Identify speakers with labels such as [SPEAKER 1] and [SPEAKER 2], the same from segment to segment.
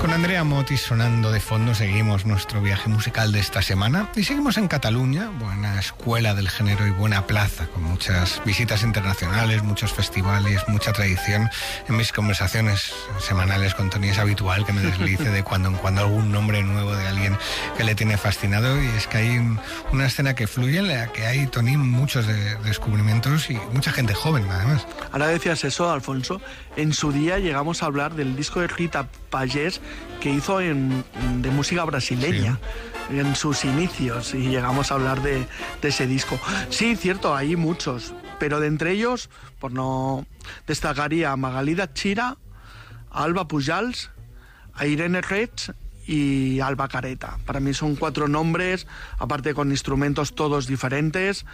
[SPEAKER 1] Con Andrea Motis sonando de fondo seguimos nuestro viaje musical de esta semana y seguimos en Cataluña, buena escuela del género y buena plaza, con muchas visitas internacionales, muchos festivales, mucha tradición. En mis conversaciones semanales con Toni es habitual que me deslice de cuando en cuando algún nombre nuevo de alguien que le tiene fascinado, y es que hay una escena que fluye en la que hay, Toni, muchos descubrimientos y mucha gente joven además.
[SPEAKER 2] Ahora decías eso, Alfonso, en su día llegamos a hablar del disco de Rita Pagés que hizo de música brasileña, sí, en sus inicios, y llegamos a hablar de ese disco. Sí, cierto, hay muchos, pero de entre ellos, por no destacaría a Magalida Chira, a Alba Pujals, a Irene Rets y Alba Careta. Para mí son 4 nombres, aparte con instrumentos todos diferentes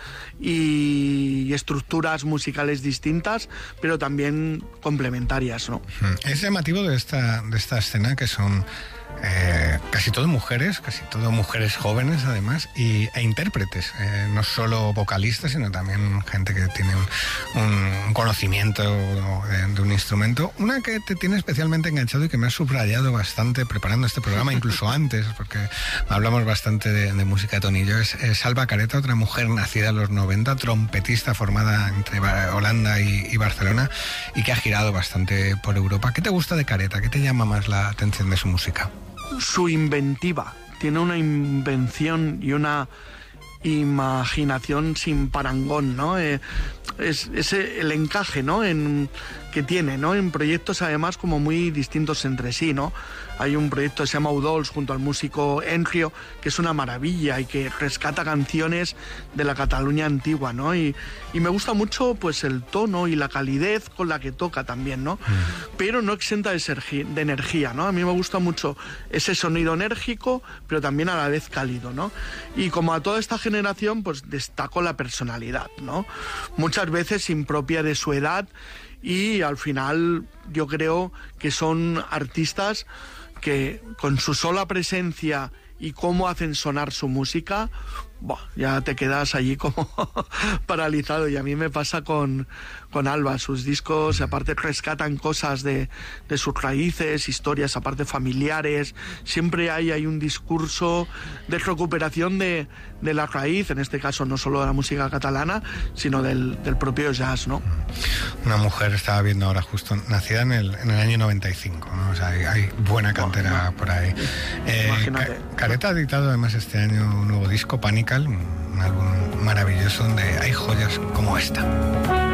[SPEAKER 2] y estructuras musicales distintas, pero también complementarias, ¿no?
[SPEAKER 1] Es llamativo de esta escena que son casi todo mujeres jóvenes además, e intérpretes, no solo vocalistas, sino también gente que tiene un conocimiento de un instrumento. Una que te tiene especialmente enganchado y que me ha subrayado bastante preparando este programa, incluso antes, porque hablamos bastante de música de Toni y yo, es Alba Careta, otra mujer nacida en los 90, trompetista formada entre Holanda y Barcelona, y que ha girado bastante por Europa. ¿Qué te gusta de Careta? ¿Qué te llama más la atención de su música?
[SPEAKER 2] Su inventiva. Tiene una invención y una imaginación sin parangón, ¿no? Es el encaje, ¿no? Que tiene, ¿no? En proyectos además como muy distintos entre sí, ¿no? Hay un proyecto que se llama Udols junto al músico Enrio, que es una maravilla y que rescata canciones de la Cataluña antigua, ¿no? Y me gusta mucho pues el tono y la calidez con la que toca también, ¿no? Pero no exenta de energía, ¿no? A mí me gusta mucho ese sonido enérgico, pero también a la vez cálido, ¿no? Y como a toda esta generación, pues destaco la personalidad, ¿no? Muchas veces impropia de su edad, y al final yo creo que son artistas que con su sola presencia y cómo hacen sonar su música, ya te quedas allí como paralizado. Y a mí me pasa con Alba. Sus discos aparte rescatan cosas de sus raíces, historias aparte familiares. Siempre hay un discurso de recuperación de la raíz, en este caso no solo de la música catalana, sino del propio jazz, ¿no?
[SPEAKER 1] Una mujer, estaba viendo ahora justo, nacida en el año 95, ¿no? O sea, hay buena cantera por ahí.
[SPEAKER 2] Imagínate.
[SPEAKER 1] Careta ha editado además este año un nuevo disco, Panical, un álbum maravilloso donde hay joyas como esta.